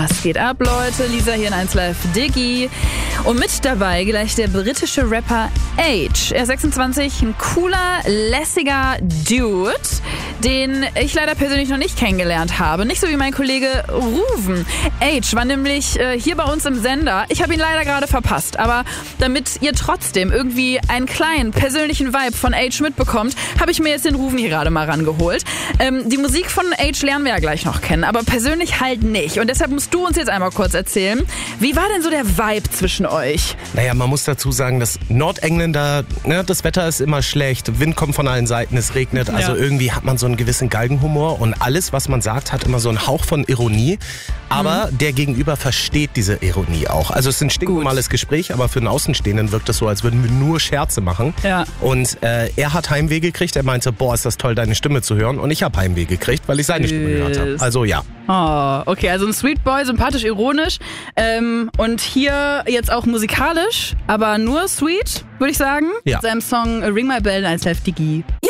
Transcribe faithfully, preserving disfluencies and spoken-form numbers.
Was geht ab, Leute? Lisa hier in eins Live Diggi. Und mit dabei gleich der britische Rapper Age. Er ist sechsundzwanzig, ein cooler, lässiger Dude, den ich leider persönlich noch nicht kennengelernt habe. Nicht so wie mein Kollege Ruven. Age war nämlich äh, hier bei uns im Sender. Ich habe ihn leider gerade verpasst. Aber damit ihr trotzdem irgendwie einen kleinen persönlichen Vibe von Age mitbekommt, habe ich mir jetzt den Ruven hier gerade mal rangeholt. Ähm, die Musik von Age lernen wir ja gleich noch kennen, aber persönlich halt nicht. Und deshalb musst du uns jetzt einmal kurz erzählen, wie war denn so der Vibe zwischen euch? Naja, man muss dazu sagen, dass Nordengländer, ne, das Wetter ist immer schlecht, Wind kommt von allen Seiten, es regnet, also ja. Irgendwie hat man so einen gewissen Galgenhumor und alles, was man sagt, hat immer so einen Hauch von Ironie, aber mhm. der Gegenüber versteht diese Ironie auch. Also es ist ein stinknormales Gespräch, aber für einen Außenstehenden wirkt es so, als würden wir nur Scherze machen. Ja. Und äh, er hat Heimweh gekriegt, er meinte, boah, ist das toll, deine Stimme zu hören, und ich habe Heimweh gekriegt, weil ich seine Stimme gehört habe. Also ja. Oh, okay, also ein Sweet Boy, sympathisch, ironisch ähm, und hier jetzt auch musikalisch, aber nur sweet, würde ich sagen. Ja. Mit seinem Song Ring My Bell in eins Live Diggi.